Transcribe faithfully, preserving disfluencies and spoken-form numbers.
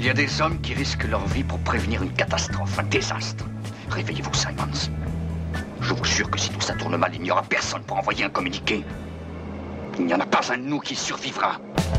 y a des hommes qui risquent leur vie pour prévenir une catastrophe, un désastre. Réveillez-vous, Simons. Je vous jure que si tout ça tourne mal, il n'y aura personne pour envoyer un communiqué. Il n'y en a pas un de nous qui survivra.